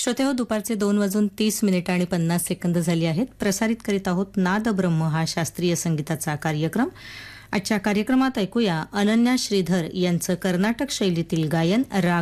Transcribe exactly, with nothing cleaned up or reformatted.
श्रोते हो, दुपारचे दोन वाजून तीस मिनिटं आणि पन्नास सेकंद झाली आहेत. प्रसारित करीत आहोत नाद ब्रह्म हा शास्त्रीय संगीताचा कार्यक्रम. आजच्या कार्यक्रमात ऐकूया अनन्या श्रीधर यांचं कर्नाटक शैलीतील गायन राग